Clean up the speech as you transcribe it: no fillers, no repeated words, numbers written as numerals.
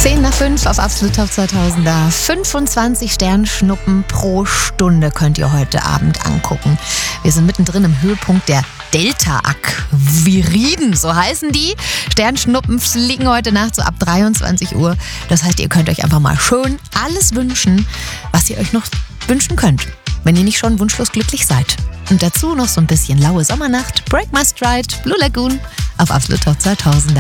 10:05 auf Absolut Top 2000er. 25 Sternschnuppen pro Stunde könnt ihr heute Abend angucken. Wir sind mittendrin im Höhepunkt der Delta-Aquiriden, so heißen die. Sternschnuppen fliegen heute Nacht so ab 23 Uhr. Das heißt, ihr könnt euch einfach mal schön alles wünschen, was ihr euch noch wünschen könnt, wenn ihr nicht schon wunschlos glücklich seid. Und dazu noch so ein bisschen laue Sommernacht, Break My Stride, Blue Lagoon auf Absolut Top 2000er.